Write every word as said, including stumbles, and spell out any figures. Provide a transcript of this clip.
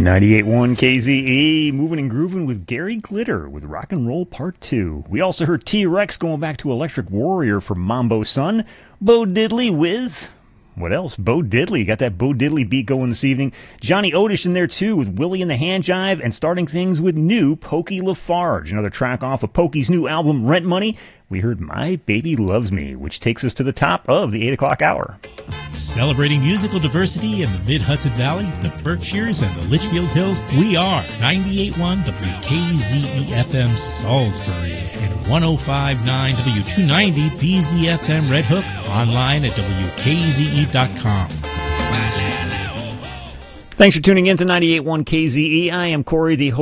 ninety-eight point one K Z E, moving and grooving with Gary Glitter with Rock and Roll Part two. We also heard T-Rex going back to Electric Warrior for Mambo Sun. Bo Diddley with... What else? Bo Diddley. Got that Bo Diddley beat going this evening. Johnny Otish in there, too, with Willie and the Hand Jive, and starting things with new Pokey Lafarge. Another track off of Pokey's new album, Rent Money. We heard My Baby Loves Me, which takes us to the top of the eight o'clock hour. Celebrating musical diversity in the Mid-Hudson Valley, the Berkshires, and the Litchfield Hills, we are ninety-eight point one W K Z E F M Salisbury and one oh five point nine W two ninety B Z F M Red Hook, online at W K Z E dot com. Thanks for tuning in to ninety-eight point one K Z E. I am Corey, the host